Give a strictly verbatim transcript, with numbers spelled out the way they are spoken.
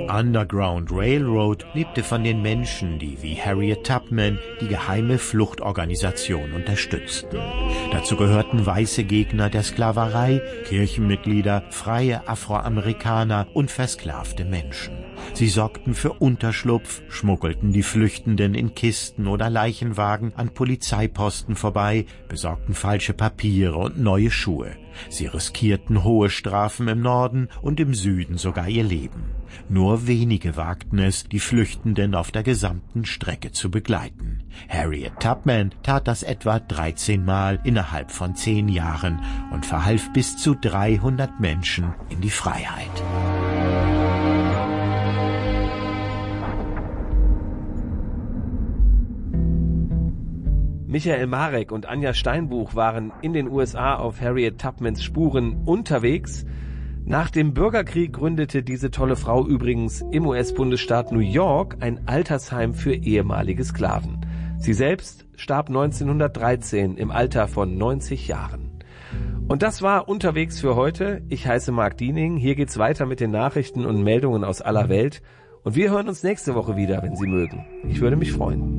Underground Railroad lebte von den Menschen, die wie Harriet Tubman die geheime Fluchtorganisation unterstützten. Dazu gehörten weiße Gegner der Sklaverei, Kirchenmitglieder, freie Afroamerikaner und versklavte Menschen. Sie sorgten für Unterschlupf, schmuggelten die Flüchtenden in Kisten oder Leichenwagen an Polizeiposten vorbei, besorgten falsche Papiere und neue Schuhe. Sie riskierten hohe Strafen im Norden und im Süden sogar ihr Leben. Nur wenige wagten es, die Flüchtenden auf der gesamten Strecke zu begleiten. Harriet Tubman tat das etwa dreizehn Mal innerhalb von zehn Jahren und verhalf bis zu dreihundert Menschen in die Freiheit. Michael Marek und Anja Steinbuch waren in den U S A auf Harriet Tubmans Spuren unterwegs. Nach dem Bürgerkrieg gründete diese tolle Frau übrigens im U S-Bundesstaat New York ein Altersheim für ehemalige Sklaven. Sie selbst starb neunzehnhundertdreizehn im Alter von neunzig Jahren. Und das war Unterwegs für heute. Ich heiße Marc Diening. Hier geht's weiter mit den Nachrichten und Meldungen aus aller Welt. Und wir hören uns nächste Woche wieder, wenn Sie mögen. Ich würde mich freuen.